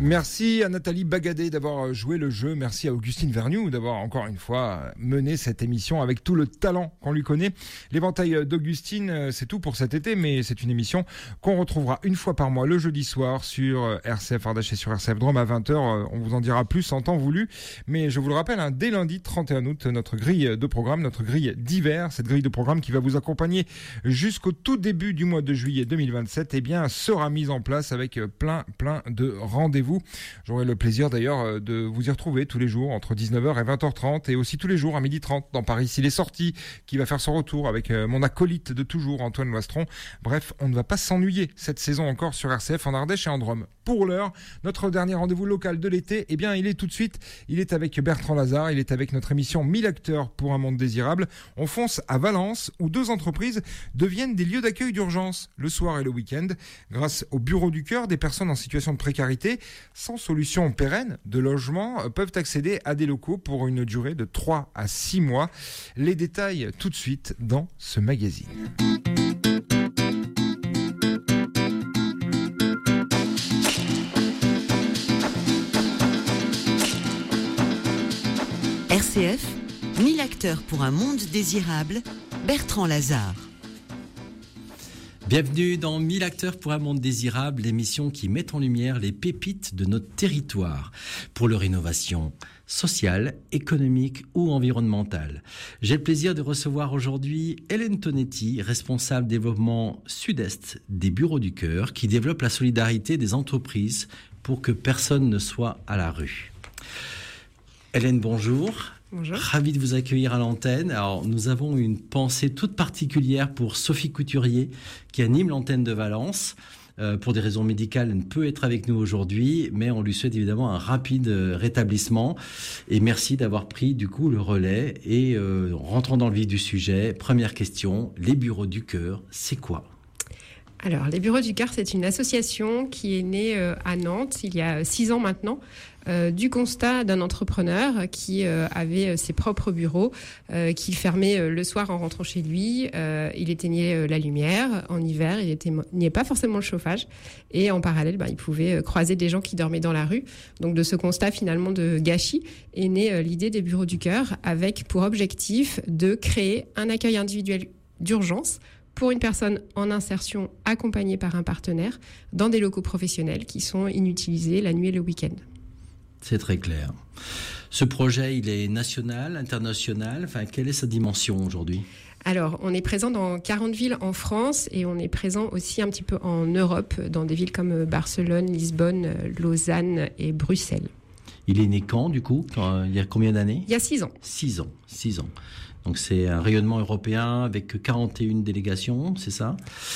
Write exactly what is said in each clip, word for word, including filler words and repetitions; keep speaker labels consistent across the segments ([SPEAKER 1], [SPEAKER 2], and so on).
[SPEAKER 1] Merci à Nathalie Bagadé d'avoir joué le jeu. Merci à Augustine Vergnoux d'avoir encore une fois mené cette émission avec tout le talent qu'on lui connaît. L'éventail d'Augustine, c'est tout pour cet été, mais c'est une émission qu'on retrouvera une fois par mois le jeudi soir sur R C F Ardèche et sur R C F Drôme à vingt heures. On vous en dira plus en temps voulu. Mais je vous le rappelle, hein, dès lundi trente et un août, notre grille de programme, notre grille d'hiver, cette grille de programme qui va vous accompagner jusqu'au tout début du mois de juillet deux mille vingt-sept, eh bien, sera mise en place avec plein, plein de rendez-vous. J'aurai le plaisir d'ailleurs de vous y retrouver tous les jours entre dix-neuf heures et vingt heures trente et aussi tous les jours à midi trente dans Paris s'il est sorti, qui va faire son retour avec mon acolyte de toujours, Antoine Loistron. Bref, on ne va pas s'ennuyer cette saison encore sur R C F en Ardèche et en Drôme. Pour l'heure, notre dernier rendez-vous local de l'été, eh bien, il est tout de suite, il est avec Bertrand Lazare, il est avec notre émission mille acteurs pour un monde désirable. On fonce à Valence où deux entreprises deviennent des lieux d'accueil d'urgence le soir et le week-end grâce au Bureau du Cœur. Des personnes en situation de précarité sans solution pérenne de logement peuvent accéder à des locaux pour une durée de trois à six mois. Les détails tout de suite dans ce magazine.
[SPEAKER 2] R C F, mille acteurs pour un monde désirable, Bertrand Lazare.
[SPEAKER 3] Bienvenue dans mille acteurs pour un monde désirable, l'émission qui met en lumière les pépites de notre territoire pour leur innovation sociale, économique ou environnementale. J'ai le plaisir de recevoir aujourd'hui Hélène Tonetti, responsable développement sud-est des Bureaux du Cœur, qui développe la solidarité des entreprises pour que personne ne soit à la rue. Hélène, bonjour.
[SPEAKER 4] Bonjour.
[SPEAKER 3] Ravi de vous accueillir à l'antenne. Alors, nous avons une pensée toute particulière pour Sophie Couturier, qui anime l'antenne de Valence. Euh, pour des raisons médicales, elle ne peut être avec nous aujourd'hui, mais on lui souhaite évidemment un rapide rétablissement. Et merci d'avoir pris du coup le relais. Et euh, rentrons dans le vif du sujet. Première question, les Bureaux du Cœur, c'est quoi ?
[SPEAKER 4] Alors, les Bureaux du Cœur, c'est une association qui est née euh, à Nantes il y a six ans maintenant, euh, du constat d'un entrepreneur qui euh, avait euh, ses propres bureaux, euh, qui fermait euh, le soir en rentrant chez lui. Euh, il éteignait euh, la lumière en hiver, il n'éteignait pas forcément le chauffage. Et en parallèle, bah, il pouvait euh, croiser des gens qui dormaient dans la rue. Donc, de ce constat finalement de gâchis est née euh, l'idée des Bureaux du Cœur, avec pour objectif de créer un accueil individuel d'urgence pour une personne en insertion accompagnée par un partenaire dans des locaux professionnels qui sont inutilisés la nuit et le week-end.
[SPEAKER 3] C'est très clair. Ce projet, il est national, international. Enfin, quelle est sa dimension aujourd'hui ?
[SPEAKER 4] Alors, on est présent dans quarante villes en France et on est présent aussi un petit peu en Europe, dans des villes comme Barcelone, Lisbonne, Lausanne et Bruxelles.
[SPEAKER 3] Il est né quand, du coup ? Il y a combien d'années ?
[SPEAKER 4] Il y a six ans.
[SPEAKER 3] Six ans, six ans. Donc c'est un rayonnement européen avec quarante et une délégations, c'est ça ?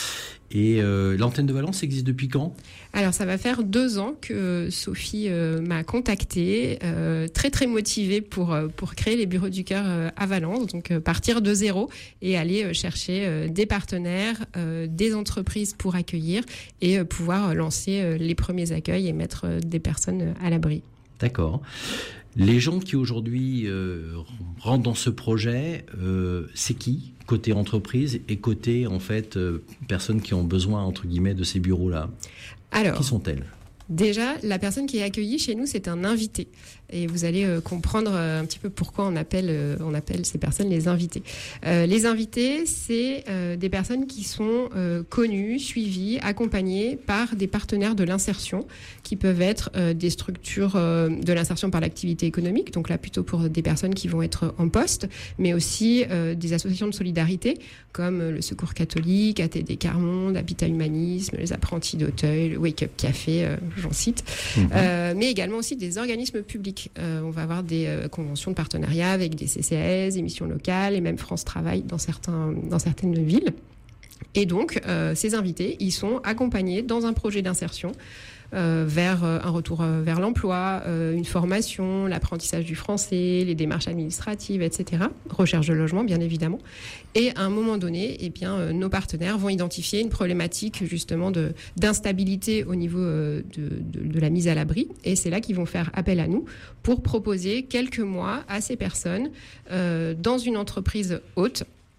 [SPEAKER 3] Et euh, l'antenne de Valence existe depuis quand ?
[SPEAKER 4] Alors ça va faire deux ans que Sophie euh, m'a contactée, euh, très très motivée pour, pour créer les Bureaux du Cœur euh, à Valence, donc euh, partir de zéro et aller euh, chercher euh, des partenaires, euh, des entreprises pour accueillir et euh, pouvoir lancer euh, les premiers accueils et mettre euh, des personnes à l'abri.
[SPEAKER 3] D'accord. Les gens qui aujourd'hui euh, rentrent dans ce projet, euh, c'est qui ? Côté entreprise et côté, en fait, euh, personnes qui ont besoin, entre guillemets, de ces bureaux-là.
[SPEAKER 4] Alors,
[SPEAKER 3] qui sont-elles ?
[SPEAKER 4] Déjà, la personne qui est accueillie chez nous, c'est un invité. Et vous allez euh, comprendre euh, un petit peu pourquoi on appelle, euh, on appelle ces personnes les invités. Euh, les invités, c'est euh, des personnes qui sont euh, connues, suivies, accompagnées par des partenaires de l'insertion, qui peuvent être euh, des structures euh, de l'insertion par l'activité économique, donc là plutôt pour des personnes qui vont être en poste, mais aussi euh, des associations de solidarité, comme le Secours catholique, A T D Carmonde, Habitat Humanisme, les Apprentis d'Auteuil, le Wake Up Café, euh, j'en cite, mmh. euh, mais également aussi des organismes publics. Euh, on va avoir des euh, conventions de partenariat avec des C C A S, émissions locales et même France Travail dans, certains, dans certaines villes. Et donc, euh, ces invités, ils sont accompagnés dans un projet d'insertion euh, vers euh, un retour euh, vers l'emploi, euh, une formation, l'apprentissage du français, les démarches administratives, et cetera. Recherche de logement, bien évidemment. Et à un moment donné, eh bien, euh, nos partenaires vont identifier une problématique justement de, d'instabilité au niveau euh, de, de, de la mise à l'abri. Et c'est là qu'ils vont faire appel à nous pour proposer quelques mois à ces personnes euh, dans une entreprise hôte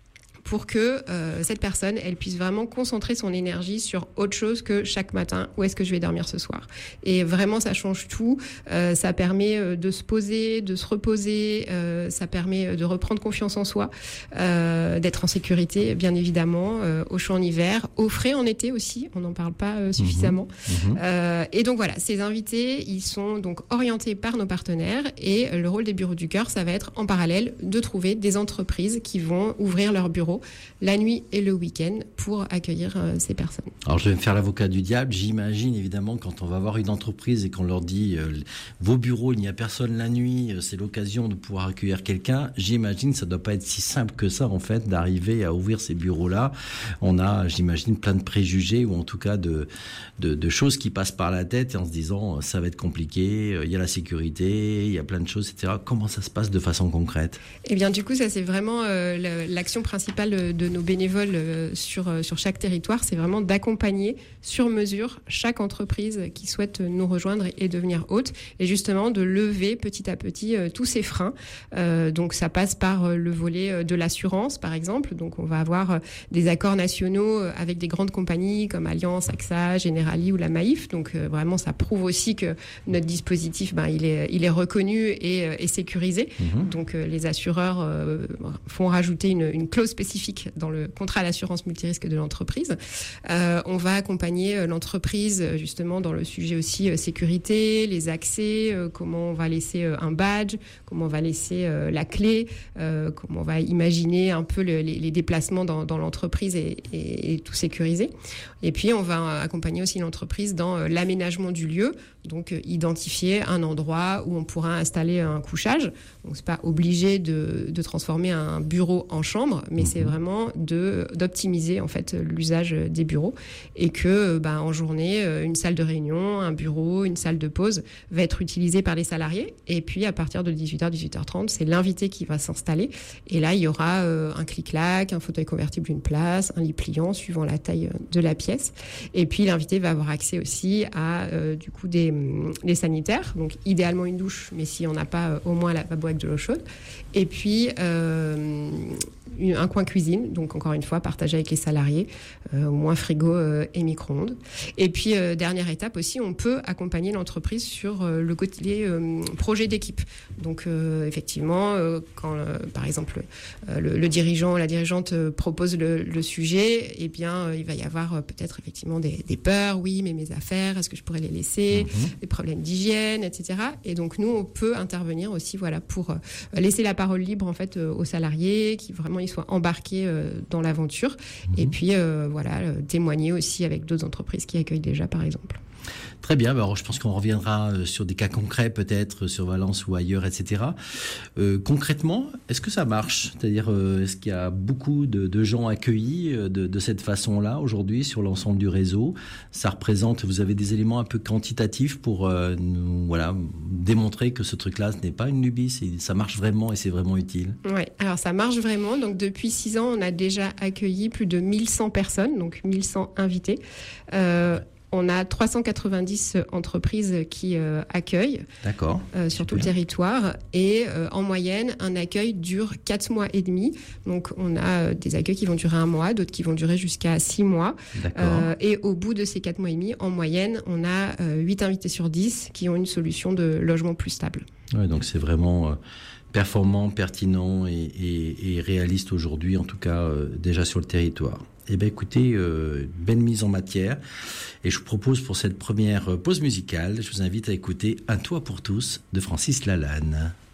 [SPEAKER 4] pour que euh, cette personne, elle puisse vraiment concentrer son énergie sur autre chose que chaque matin, où est-ce que je vais dormir ce soir. Et vraiment, ça change tout. Euh, ça permet de se poser, de se reposer, euh, ça permet de reprendre confiance en soi, euh, d'être en sécurité, bien évidemment, euh, au chaud en hiver, au frais en été aussi, on n'en parle pas euh, suffisamment. Mmh, mmh. Euh, et donc voilà, ces invités, ils sont donc orientés par nos partenaires, et le rôle des bureaux du cœur, ça va être en parallèle de trouver des entreprises qui vont ouvrir leurs bureaux la nuit et le week-end pour accueillir euh, ces personnes.
[SPEAKER 3] Alors je vais me faire l'avocat du diable. J'imagine évidemment quand on va voir une entreprise et qu'on leur dit euh, vos bureaux, il n'y a personne la nuit, euh, c'est l'occasion de pouvoir accueillir quelqu'un. J'imagine que ça ne doit pas être si simple que ça en fait d'arriver à ouvrir ces bureaux-là. On a, j'imagine, plein de préjugés ou en tout cas de, de, de choses qui passent par la tête en se disant ça va être compliqué, euh, il y a la sécurité, il y a plein de choses, et cetera. Comment ça se passe de façon concrète ?
[SPEAKER 4] Eh bien du coup ça c'est vraiment euh, l'action principale de nos bénévoles euh, sur, euh, sur chaque territoire, c'est vraiment d'accompagner sur mesure chaque entreprise qui souhaite nous rejoindre et, et devenir hôte, et justement de lever petit à petit euh, tous ces freins. Euh, donc ça passe par euh, le volet euh, de l'assurance par exemple, donc on va avoir euh, des accords nationaux euh, avec des grandes compagnies comme Allianz, A X A, Generali ou la Maïf, donc euh, vraiment ça prouve aussi que notre dispositif ben, il, est, il est reconnu et, euh, et sécurisé. Mmh. Donc euh, les assureurs euh, font rajouter une, une clause spécifique dans le contrat d'assurance multirisque de l'entreprise. Euh, on va accompagner l'entreprise justement dans le sujet aussi euh, sécurité, les accès, euh, comment on va laisser euh, un badge, comment on va laisser euh, la clé, euh, comment on va imaginer un peu le, les, les déplacements dans, dans l'entreprise et, et, et tout sécuriser. Et puis on va accompagner aussi l'entreprise dans euh, l'aménagement du lieu, donc euh, identifier un endroit où on pourra installer un couchage. Donc c'est pas obligé de, de transformer un bureau en chambre, mais mmh. c'est vraiment de, d'optimiser en fait l'usage des bureaux, et que bah, en journée, une salle de réunion, un bureau, une salle de pause va être utilisée par les salariés, et puis à partir de dix-huit heures, dix-huit heures trente, c'est l'invité qui va s'installer, et là il y aura euh, un clic-clac, un fauteuil convertible d'une place, un lit pliant suivant la taille de la pièce, et puis l'invité va avoir accès aussi à euh, du coup des, des sanitaires, donc idéalement une douche, mais si on n'a pas euh, au moins la lavabo avec de l'eau chaude, et puis euh, un coin cuisine, donc encore une fois partagé avec les salariés, euh, au moins frigo euh, et micro-ondes. Et puis euh, dernière étape aussi, on peut accompagner l'entreprise sur euh, le côté euh, projet d'équipe. Donc euh, effectivement, euh, quand euh, par exemple euh, le, le dirigeant ou la dirigeante euh, propose le, le sujet, eh bien euh, il va y avoir euh, peut-être effectivement des, des peurs. Oui, mais mes affaires, est-ce que je pourrais les laisser ? Mmh. Des problèmes d'hygiène, et cetera. Et donc nous, on peut intervenir aussi, voilà, pour euh, laisser la parole libre en fait euh, aux salariés, qui vraiment ils soient embarqués euh, dans l'aventure, mmh. et puis euh, voilà, euh, témoigner aussi avec d'autres entreprises qui accueillent déjà, par exemple.
[SPEAKER 3] Très bien, alors je pense qu'on reviendra sur des cas concrets peut-être sur Valence ou ailleurs, et cetera. Euh, concrètement, est-ce que ça marche ? C'est-à-dire, euh, est-ce qu'il y a beaucoup de, de gens accueillis de, de cette façon-là aujourd'hui sur l'ensemble du réseau ? Ça représente, vous avez des éléments un peu quantitatifs pour euh, nous, voilà, démontrer que ce truc-là, ce n'est pas une lubie, c'est, ça marche vraiment et c'est vraiment utile.
[SPEAKER 4] Oui, alors ça marche vraiment. Donc depuis six ans, on a déjà accueilli plus de mille cent personnes, donc mille cent invités. Euh, On a trois cent quatre-vingt-dix entreprises qui euh, accueillent euh, sur tout le territoire, et euh, en moyenne, un accueil dure quatre mois et demi. Donc on a euh, des accueils qui vont durer un mois, d'autres qui vont durer jusqu'à six mois. Euh, et au bout de ces quatre mois et demi, en moyenne, on a euh, huit invités sur dix qui ont une solution de logement plus stable.
[SPEAKER 3] Ouais, donc c'est vraiment... Euh... performant, pertinent et, et, et réaliste aujourd'hui, en tout cas euh, déjà sur le territoire. Eh bien écoutez, euh, belle mise en matière, et je vous propose pour cette première pause musicale, je vous invite à écouter Un toit pour tous de Francis Lalanne.